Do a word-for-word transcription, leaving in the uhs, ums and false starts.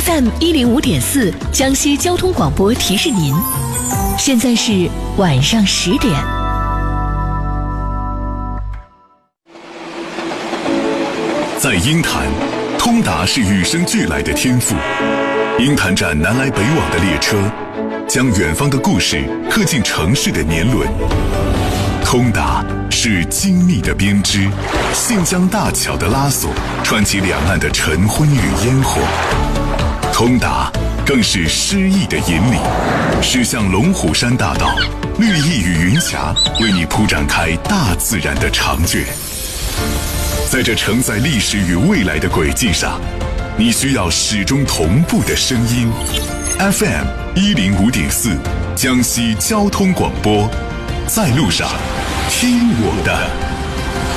F M 一零五点四江西交通广播提示您，现在是晚上十点。 在鹰潭，通达是与生俱来的天赋。鹰潭站南来北往的列车，将远方的故事刻进城市的年轮。通达是精密的编织，信江大桥的拉索，串起两岸的晨昏与烟火。通达更是诗意的引领，驶向龙虎山大道，绿意与云霞为你铺展开大自然的长卷。在这承载历史与未来的轨迹上，你需要始终同步的声音。F M 一零五点四，江西交通广播，在路上，听我的。